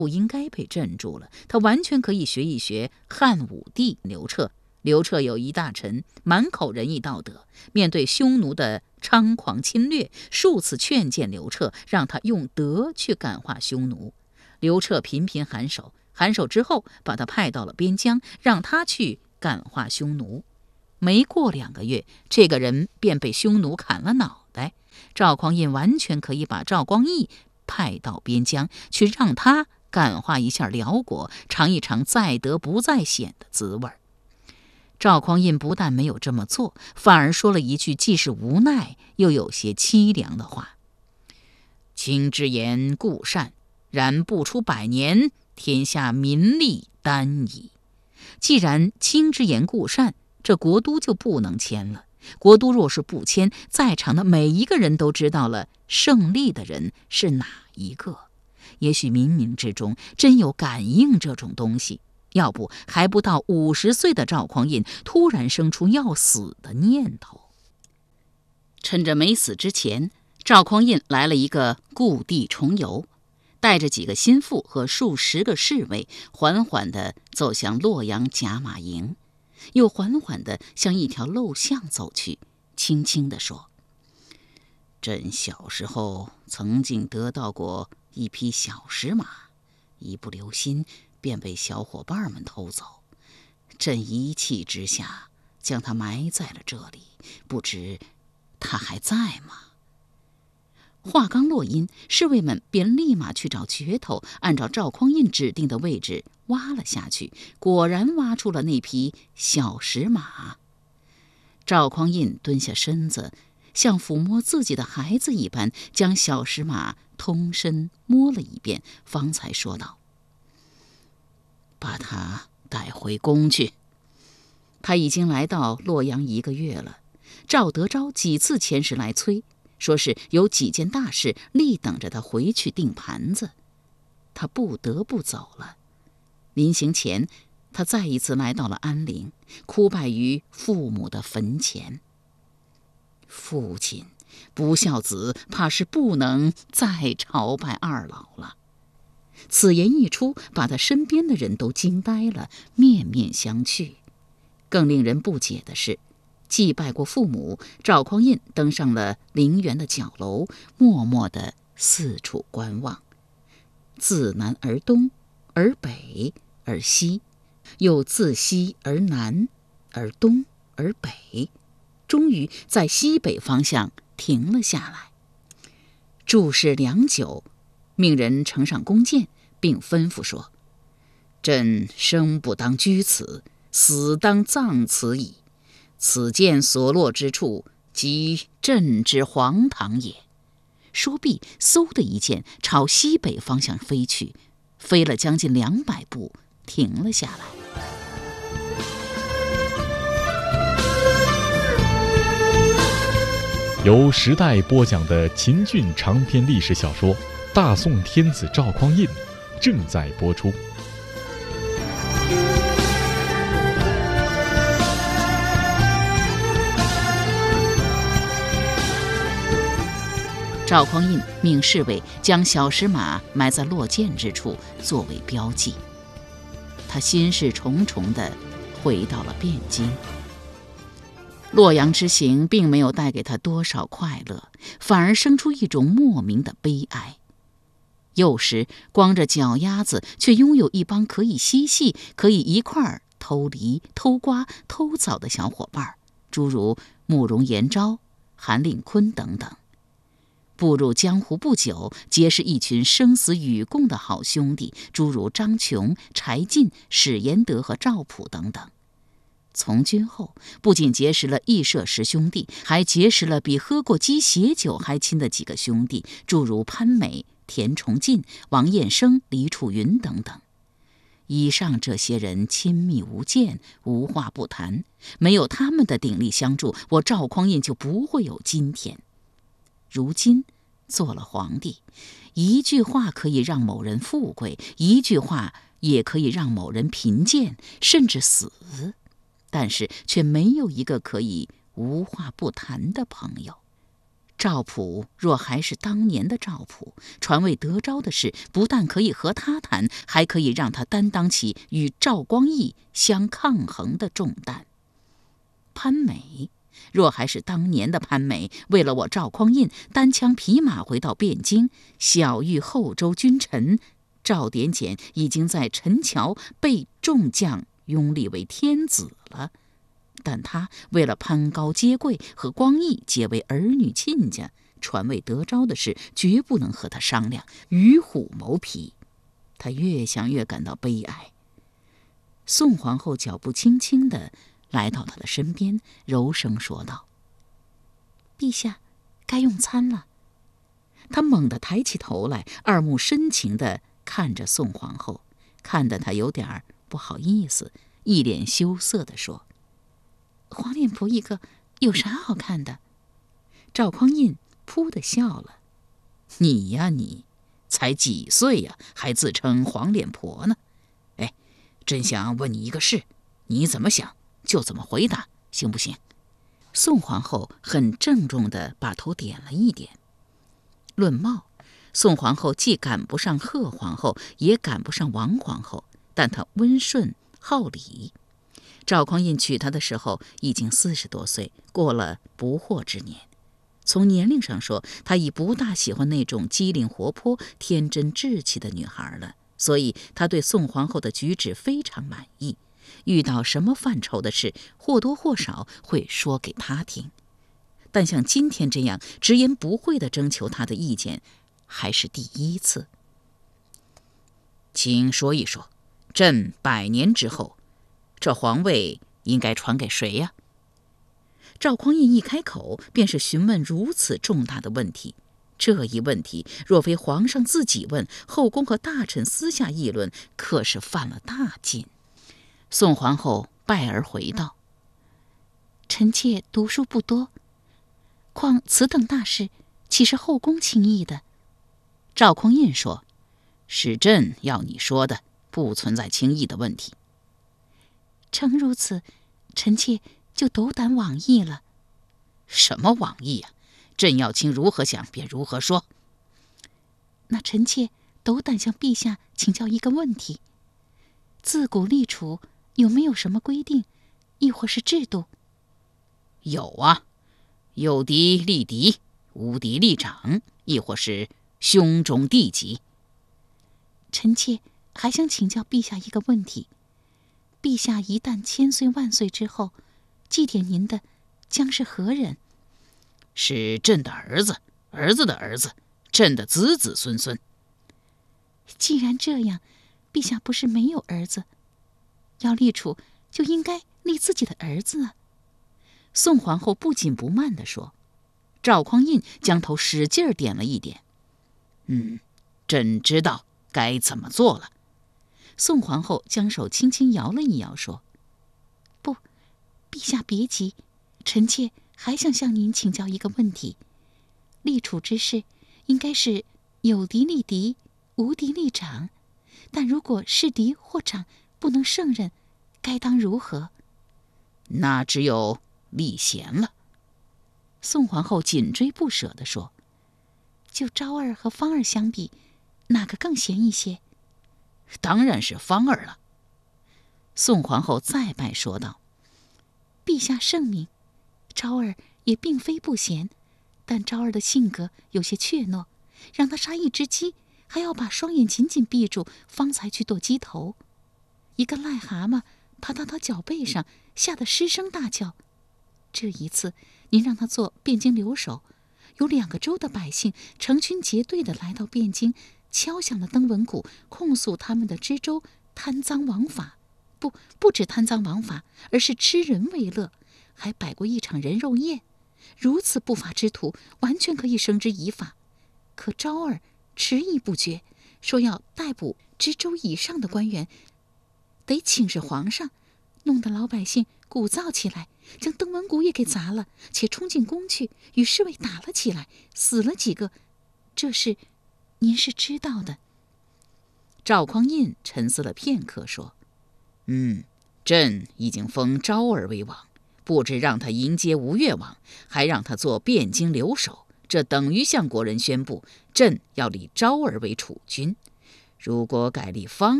不应该被镇住了，他完全可以学一学汉武帝刘彻。刘彻有一大臣，满口仁义道德，面对匈奴的猖狂侵略，数次劝谏刘彻，让他用德去感化匈奴。刘彻频频颔首，颔首之后把他派到了边疆，让他去感化匈奴。没过2个月，这个人便被匈奴砍了脑袋。赵匡胤完全可以把赵光义派到边疆，去让他感化一下辽国，尝一尝在得不在险的滋味。赵匡胤不但没有这么做，反而说了一句既是无奈又有些凄凉的话：卿之言固善，然不出100年，天下民力单矣。既然卿之言固善，这国都就不能迁了。国都若是不迁，在场的每一个人都知道了胜利的人是哪一个。也许冥冥之中真有感应这种东西，要不还不到50岁的赵匡胤突然生出要死的念头。趁着没死之前，赵匡胤来了一个故地重游，带着几个心腹和数十个侍卫，缓缓地走向洛阳甲马营，又缓缓地向一条陋巷走去，轻轻地说：朕小时候曾经得到过一匹小石马，一不留心便被小伙伴们偷走，朕一气之下将它埋在了这里，不知它还在吗？话刚落音，侍卫们便立马去找镢头，按照赵匡胤指定的位置挖了下去，果然挖出了那匹小石马。赵匡胤蹲下身子，像抚摸自己的孩子一般，将小石马通身摸了一遍，方才说道：把他带回宫去。他已经来到洛阳1个月了，赵德昭几次前时来催，说是有几件大事立等着他回去定盘子，他不得不走了。临行前，他再一次来到了安陵，哭拜于父母的坟前。父亲，不孝子怕是不能再朝拜二老了。此言一出，把他身边的人都惊呆了，面面相觑。更令人不解的是，祭拜过父母，赵匡胤登上了陵园的角楼，默默地四处观望。自南而东，而北，而西，又自西而南，而东，而北，终于在西北方向停了下来。注视良久，命人呈上弓箭，并吩咐说：朕生不当居此，死当葬此矣。此箭所落之处，即朕之皇堂也。说毕，嗖的一箭朝西北方向飞去，飞了将近200步，停了下来。 由时代播讲的秦俊长篇历史小说《大宋天子赵匡胤》正在播出。 赵匡胤命侍卫将小石马埋在落箭之处，作为标记。他心事重重地回到了汴京。洛阳之行并没有带给他多少快乐，反而生出一种莫名的悲哀。幼时光着脚丫子，却拥有一帮可以嬉戏、可以一块儿偷梨、偷瓜、偷枣的小伙伴，诸如慕容延昭、韩令坤等等。步入江湖不久，结识一群生死与共的好兄弟，诸如张琼、柴进、史延德和赵普等等。从军后，不仅结识了义社10兄弟，还结识了比喝过鸡血酒还亲的几个兄弟，诸如潘美、田崇进、王彦生、李楚云等等。以上这些人亲密无间，无话不谈，没有他们的鼎力相助，我赵匡胤就不会有今天。如今做了皇帝，一句话可以让某人富贵，一句话也可以让某人贫贱，甚至死，但是却没有一个可以无话不谈的朋友。 赵普若还是当年的赵普，传位德昭的事不但可以和他谈，还可以让他担当起与赵光义相抗衡的重担。潘美若还是当年的潘美，为了我赵匡胤单枪匹马回到汴京，小遇后周君臣，赵典简已经在陈桥被众将拥立为天子了。但他为了攀高接贵，和光义结为儿女亲家，传位德昭的事绝不能和他商量，与虎谋皮。他越想越感到悲哀。宋皇后脚步轻轻地来到他的身边，柔声说道：“陛下，该用餐了。”他猛地抬起头来，二目深情地看着宋皇后，看得他有点不好意思，一脸羞涩地说：“黄脸婆一个，有啥好看的？”赵匡胤扑地笑了：“你呀你，才几岁呀，还自称黄脸婆呢？哎，朕想问你一个事，你怎么想就怎么回答，行不行？”宋皇后很郑重地把头点了一点。论貌，宋皇后既赶不上贺皇后，也赶不上王皇后，但她温顺好礼。赵匡胤娶她的时候已经40多岁，过了不惑之年。从年龄上说，她已不大喜欢那种机灵活泼、天真稚气的女孩了，所以她对宋皇后的举止非常满意。遇到什么犯愁的事，或多或少会说给她听。但像今天这样直言不讳地征求她的意见，还是第一次。请说一说，朕100年之后，这皇位应该传给谁呀？赵匡胤一开口便是询问如此重大的问题，这一问题若非皇上自己问，后宫和大臣私下议论，可是犯了大禁。宋皇后拜而回道：“臣妾读书不多，况此等大事，岂是后宫轻易的？”赵匡胤说：“是朕要你说的，不存在轻易的问题。”诚如此，臣妾就斗胆妄议了。什么妄议啊？朕要卿如何想便如何说。那臣妾斗胆向陛下请教一个问题：自古立储有没有什么规定，亦或是制度？有啊，有嫡立嫡，无嫡立长，亦或是兄终弟及。臣妾还想请教陛下一个问题：陛下一旦千岁万岁之后，祭奠您的将是何人？是朕的儿子，儿子的儿子，朕的子子孙孙。既然这样，陛下不是没有儿子，要立储就应该立自己的儿子啊。宋皇后不紧不慢地说。赵匡胤将头使劲点了一点。朕知道该怎么做了。宋皇后将手轻轻摇了一摇，说：“不，陛下别急，臣妾还想向您请教一个问题。立储之事，应该是有嫡立嫡，无嫡立长。但如果是嫡或长不能胜任，该当如何？”那只有立贤了。宋皇后紧追不舍地说：“就昭儿和芳儿相比，哪个更贤一些？”当然是芳儿了。宋皇后再拜说道：“陛下圣明，昭儿也并非不贤，但昭儿的性格有些怯懦，让她杀一只鸡，还要把双眼紧紧闭住，方才去剁鸡头。一个癞蛤蟆爬到她脚背上，吓得失声大叫。这一次，您让她做汴京留守，有2个州的百姓成群结队地来到汴京，敲响了登闻鼓，控诉他们的知州贪赃枉法。不止贪赃枉法，而是吃人为乐，还摆过一场人肉宴。如此不法之徒，完全可以绳之以法。可昭儿迟疑不决，说要逮捕知州以上的官员，得请示皇上，弄得老百姓鼓噪起来，将登闻鼓也给砸了，且冲进宫去，与侍卫打了起来，死了几个。这事您是知道的。赵匡胤沉思了片刻，说：“朕已经封昭儿为王，不止让他迎接吴越王，还让他做汴京留守， 这等于向国人宣布，朕要立昭儿为储君。如果改立方